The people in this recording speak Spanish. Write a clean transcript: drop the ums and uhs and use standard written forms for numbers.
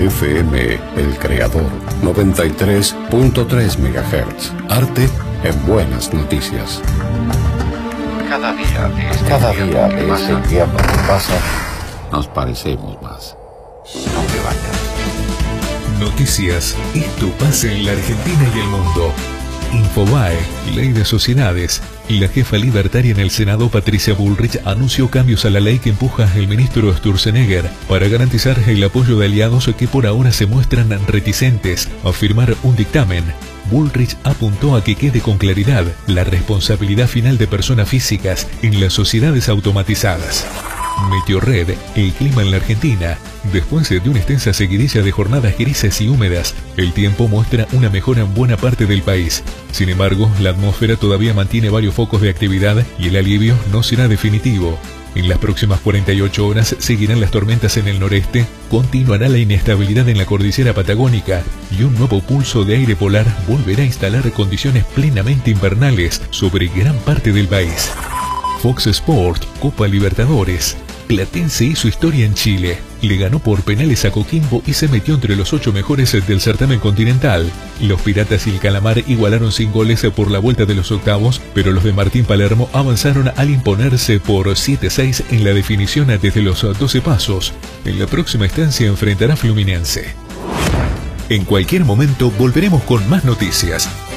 FM El Creador, 93.3 MHz. Arte en buenas noticias. Cada día de este invierno que pasa, nos parecemos más. No te vayas. Noticias. Esto pasa en la Argentina y el mundo. Infobae, Ley de Sociedades. La jefa libertaria en el Senado, Patricia Bullrich, anunció cambios a la ley que empuja el ministro Sturzenegger para garantizar el apoyo de aliados que por ahora se muestran reticentes a firmar un dictamen. Bullrich apuntó a que quede con claridad la responsabilidad final de personas físicas en las sociedades automatizadas. Meteorred, el clima en la Argentina. Después de una extensa seguidilla de jornadas grises y húmedas, el tiempo muestra una mejora en buena parte del país. Sin embargo, la atmósfera todavía mantiene varios focos de actividad y el alivio no será definitivo. En las próximas 48 horas seguirán las tormentas en el noreste, continuará la inestabilidad en la cordillera patagónica y un nuevo pulso de aire polar volverá a instalar condiciones plenamente invernales sobre gran parte del país. Fox Sport, Copa Libertadores. Platense hizo historia en Chile. Le ganó por penales a Coquimbo y se metió entre los 8 mejores del certamen continental. Los Piratas y el Calamar igualaron sin goles por la vuelta de los octavos, pero los de Martín Palermo avanzaron al imponerse por 7-6 en la definición desde los 12 pasos. En la próxima instancia enfrentará a Fluminense. En cualquier momento volveremos con más noticias.